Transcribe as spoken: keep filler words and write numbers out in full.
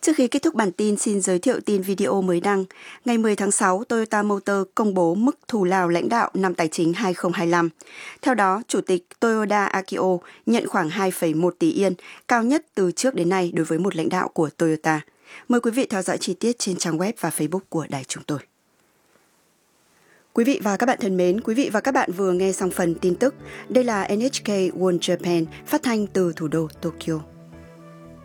Trước khi kết thúc bản tin, xin giới thiệu tin video mới đăng. Ngày mười tháng sáu, Toyota Motor công bố mức thù lao lãnh đạo năm tài chính hai không hai lăm. Theo đó, Chủ tịch Toyoda Akio nhận khoảng hai phẩy một tỷ yên, cao nhất từ trước đến nay đối với một lãnh đạo của Toyota. Mời quý vị theo dõi chi tiết trên trang web và Facebook của đài chúng tôi. Quý vị và các bạn thân mến, quý vị và các bạn vừa nghe xong phần tin tức. Đây là en hát ca World Japan phát thanh từ thủ đô Tokyo.